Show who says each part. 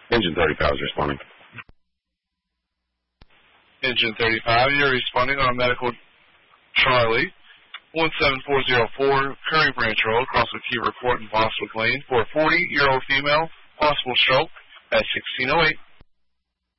Speaker 1: Engine 35 is responding.
Speaker 2: Engine 35, you're responding on medical Charlie 17404, Curry Branch Road, across with Key Report in Boswick Lane for a 40-year-old female, possible stroke at 1608.